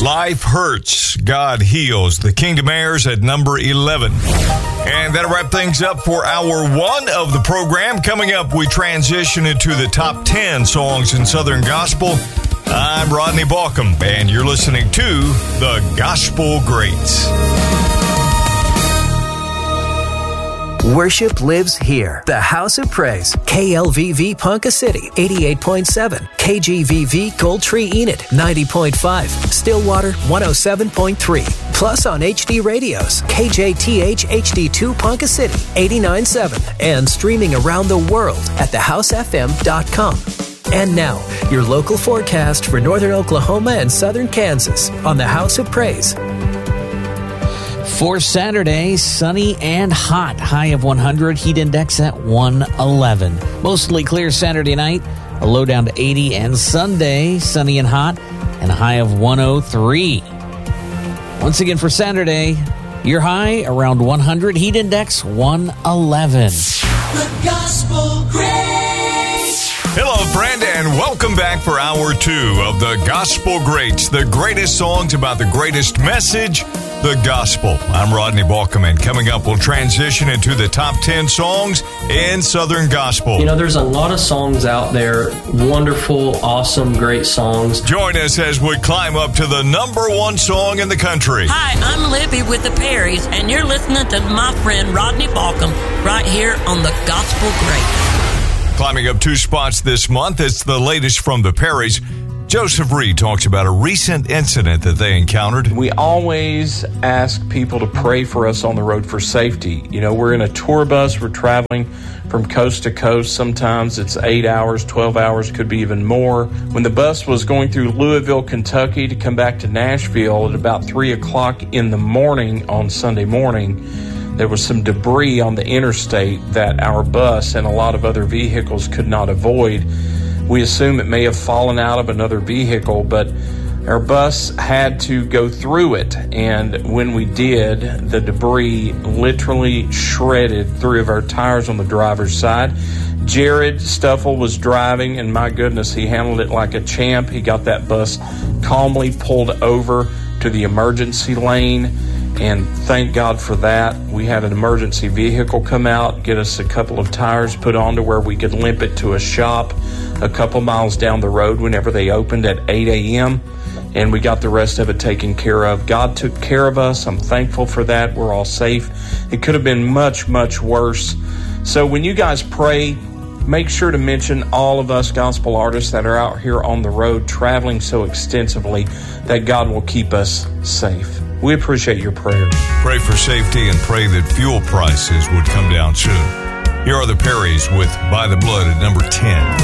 Life Hurts, God Heals. The Kingdom Heirs at number 11. And that'll wrap things up for hour one of the program. Coming up, we transition into the top 10 songs in Southern Gospel. I'm Rodney Balkum, and you're listening to The Gospel Greats. Worship lives here. The House of Praise. KLVV Ponca City, 88.7. KGVV Gold Tree Enid, 90.5. Stillwater, 107.3. Plus on HD radios, KJTH HD2 Ponca City, 89.7. And streaming around the world at thehousefm.com. And now, your local forecast for northern Oklahoma and southern Kansas on the House of Praise. For Saturday, sunny and hot. High of 100, heat index at 111. Mostly clear Saturday night, a low down to 80. And Sunday, sunny and hot, and a high of 103. Once again for Saturday, your high around 100, heat index 111. The Gospel Greats. Hello, friend, and welcome back for hour two of The Gospel Greats, the greatest songs about the greatest message, the gospel. I'm Rodney Balkum, and coming up, we'll transition into the top 10 songs in Southern Gospel. You know, there's a lot of songs out there, wonderful, awesome, great songs. Join us as we climb up to the number one song in the country. Hi, I'm Libby with the Perrys, and you're listening to my friend Rodney Balkum right here on The Gospel Greats. Climbing up 2 spots this month, it's the latest from the Perrys. Joseph Reed talks about a recent incident that they encountered. We always ask people to pray for us on the road for safety. You know, we're in a tour bus. We're traveling from coast to coast. Sometimes it's 8 hours, 12 hours, could be even more. When the bus was going through Louisville, Kentucky to come back to Nashville at about 3 o'clock in the morning on Sunday morning, there was some debris on the interstate that our bus and a lot of other vehicles could not avoid. We assume it may have fallen out of another vehicle, but our bus had to go through it. And when we did, the debris literally shredded 3 of our tires on the driver's side. Jared Stuffle was driving, and my goodness, he handled it like a champ. He got that bus calmly pulled over to the emergency lane, and thank God for that. We had an emergency vehicle come out, get us a couple of tires put on to where we could limp it to a shop a couple miles down the road whenever they opened at 8 a.m., and we got the rest of it taken care of. God took care of us. I'm thankful for that. We're all safe. It could have been much, much worse. So when you guys pray, make sure to mention all of us gospel artists that are out here on the road traveling so extensively that God will keep us safe. We appreciate your prayers. Pray for safety and pray that fuel prices would come down soon. Here are the Perrys with By the Blood at number 10.